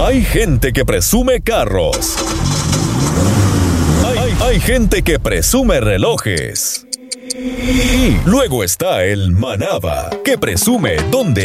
Hay gente que presume carros. Hay gente que presume relojes. Y luego está el manaba, que presume dónde